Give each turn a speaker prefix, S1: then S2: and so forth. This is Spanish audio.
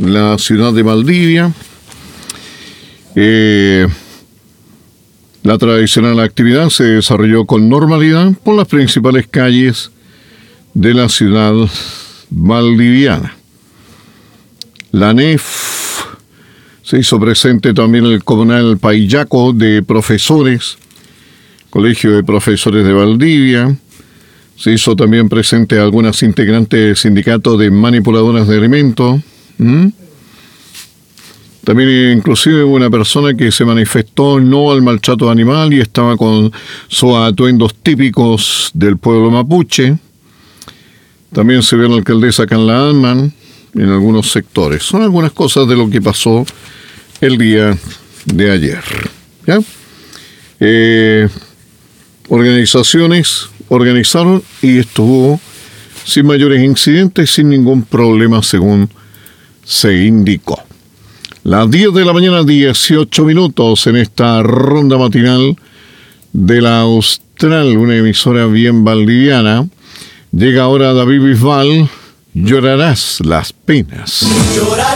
S1: la ciudad de Valdivia. La tradicional actividad se desarrolló con normalidad por las principales calles de la ciudad valdiviana. La NEF se hizo presente también el comunal Paillaco de profesores, Colegio de Profesores de Valdivia. Se hizo también presente algunas integrantes del sindicato de manipuladoras de alimentos. También inclusive una persona que se manifestó no al maltrato animal y estaba con sus atuendos típicos del pueblo mapuche. También se ve la alcaldesa Carla Alman en algunos sectores. Son algunas cosas de lo que pasó el día de ayer. ¿Ya? Organizaciones organizaron y estuvo sin mayores incidentes, sin ningún problema, según se indicó. Las 10 de la mañana, 18 minutos en esta ronda matinal de la Austral, una emisora bien valdiviana. Llega ahora David Bisbal, Llorarás las penas.